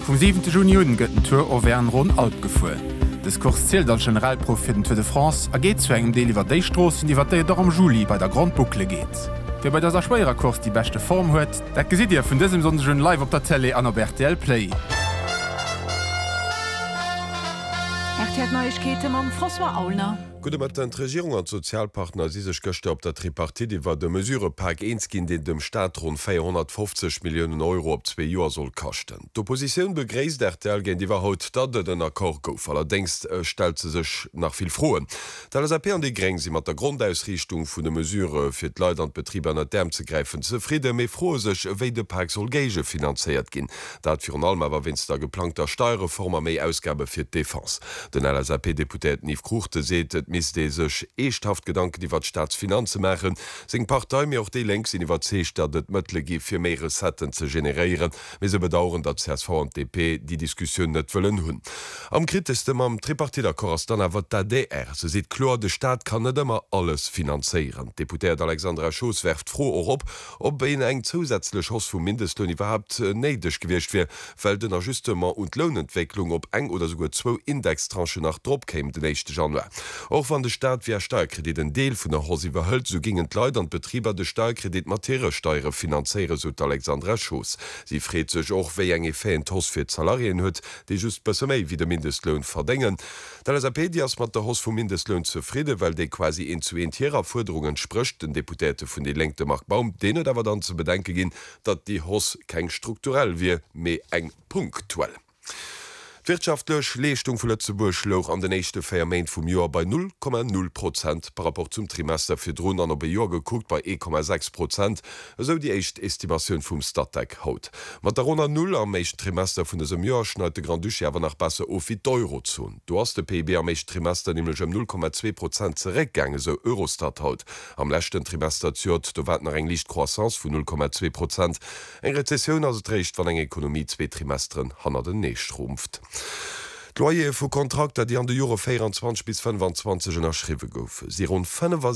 Vom 7. Juni gëtt en Tour over en Rhône Alp gefuer. Das Kurs zielt als Generalprofit Tour de France geht zu engem Deel iwwer déichtrossen, iwwer déi am Juli bei der Grand Boucle geht. Fir bei der schwéier Kurs die beste Form huet, dat gesit Dir vun diesem sonschen Live op der Tele an der RTL Play. RTL Neuigkeiten mam François Aulner. Gute mat den Regierung an Sozialpartner si sech gëchte op der Tripartit, iwwer de Mesurepark eenkin de dem Staat rund 450 Millionen Euro op 2 Joer soll kachten. D'Opposition begréist RTL gen Diwer haut dat den Akkor gouf, allerdings stel ze sech nach viel froen. DAP an de Greng si mat der Grundausrichtung vun de Mesure fir d Leiit an Betrieb an der Däm ze greifen zefriede méi froh sech wéi de Park soll Geige finanziert ginn. Dat fir an allem awer winst der geplanter Steuerreformer méi Ausgabe fir d'Defense. Den LAP-Deputéet Nief Kruchte seet, mis de sech echthaft Gedanken iwwer Staatsfinanze machen, seg Partei mir auch de lengst iwwer zecht, dat et Mëttle gi fir méi Resetten ze generieren, me se bedauern, dat CSV und DP die Diskussion net wëllen hunn. Am kriteste am Tripartiterkors dann awer der DR, se seet klar, de Staat kann net immer alles finanzieren. Deputéiert Alexandra Schoos werft froh op, ob bei eng zusätzlich Hoss vum Mindestlohn überhaupt neidech gewircht fir, weil den Ajustement und Lohnentwicklung op eng oder sogar 2 Indextranche nach Drop käme den 1. Januar. Auch van de Staat wie Steuerkredit en Deel vun der Hose überhöllt, so gingen Leiit an Betrieber de Steuerkredit Materiesteuere finanziere, so Alexandra Schoos. Sie freet sech och wéi eng Féen Hoss fir Salarien huet, déi just bësse méi wie de Mindestlohn verdengen. DAP ass mat der Hoss vum Mindestlohn zufriede, weil déi quasi en zu entierer Forderungen sprcht, den Deputéte vun de Längte macht Baum, dee dawer dann ze bedenke ginn, dat die Hoss keng strukturell wie méi eng punktuell. Wirtschaftlech Leistung vu Lützeburg loch an den nächste Feiermain vum Joer bei 0,0% par rapport zum Trimester fir Drun an op Joer geguckt bei 1,6%, eso die echt Estimationun vum Stadtdeck haut. Mat der runnner 0 am mécht Trimester vun desem Joer schneite Grand Duche awer nach Basse ofi d'Eurozon. Du hast de PIB am mécht Trimester nämlich 0,2% zerekgänge so Eurostat haut. Am lächten Trimester ziert do wat nach eng Licht Croissance vun 0,2%. Eng Rezession as recht van eng Ekonomie 2 Trimesteren hanner den nees schrumpft. Loyer vu Kontrakter, die an de Jure 24 bis 25 erschriwe gouf. Sie rund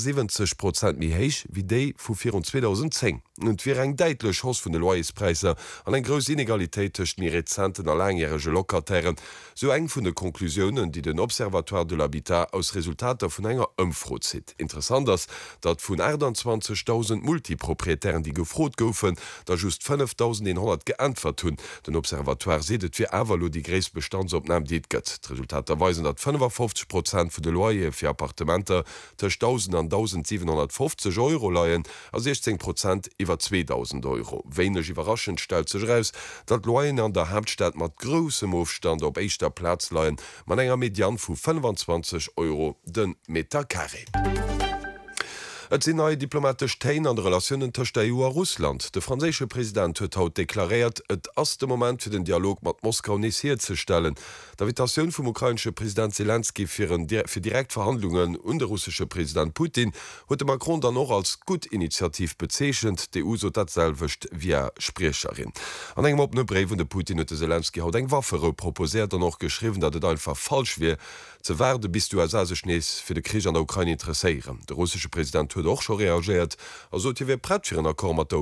75% mi héich wie déi vu 2010. Und wie eng deitlech Hoss vun de Loyerspreise an eng gros Inegalitéit tëcht mi Rezenten a langjährige Lokatairen, so eng vun de Konklusionen, die den Observatoire de l'Habitat aus Resultater vun enger ëmfrot zit. Interessant ass, dat vun 28.000 Multiproprietären, die gefrot goufen, da just 5.100 geantwort hunn. Den Observatoire sedet fir Avalo die Gräesbestandsopnahme dit gëtt. Resultat erweisen, dat 55% vu de Loyer fir Appartementer tech 1.000 an 1.750 Euro leiien, a 16% iwwer 2.000 Euro. Wéineg iwwerraschend stel sech raus, dat Loyen an der Hauptstadt mat grossem Aufstand op éichter Platz leiien, man enger Median vu 25 Euro den Meter Carré. Et sinn neue diplomatisch Tein an Relationen tëcht der EU a Russland. De franzésche Präsident huet haut deklariert, et ass de Moment fir den Dialog mat Moskau nisiert ze stellen. D'Invitationun vum ukrainsche Präsident Zelensky fir Direktverhandlungen und der russische Präsident Putin huet Macron dann noch als gut Initiativ bezeechent, de EU so datselwecht wie Sprecherin. An engem opne Breif vun de Putin huet Zelensky haut eng Waffere proposiert an noch geschriven, dat et einfach falsch wie ze werde bis du as nees fir de Krieg an der Ukraine interesseieren. Der russische Präsident huet auch schon reagiert, also wir prett fir en Akkor mat